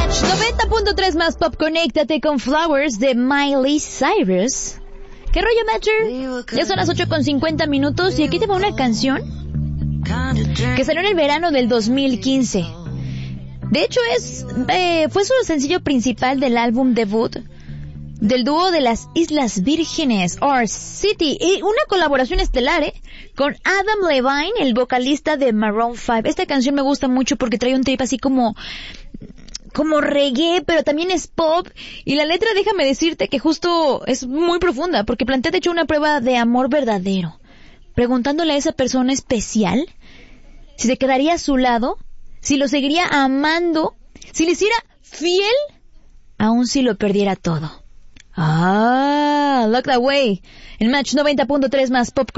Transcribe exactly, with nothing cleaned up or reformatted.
noventa punto tres más Pop, conéctate con Flowers de Miley Cyrus. ¿Qué rollo, Matcher? Ya son las ocho con cincuenta minutos y aquí te va una canción que salió en el verano del dos mil quince. De hecho, es eh, fue su sencillo principal del álbum debut del dúo de las Islas Vírgenes, Our City, y una colaboración estelar, ¿eh? Con Adam Levine, el vocalista de Maroon five. Esta canción me gusta mucho porque trae un trip así como... como reggae, pero también es pop, y la letra, déjame decirte que justo es muy profunda, porque plantea de hecho una prueba de amor verdadero, preguntándole a esa persona especial si se quedaría a su lado, si lo seguiría amando, si le hiciera fiel, aun si lo perdiera todo. Ah, Locked Away, el Match noventa punto tres más Pop.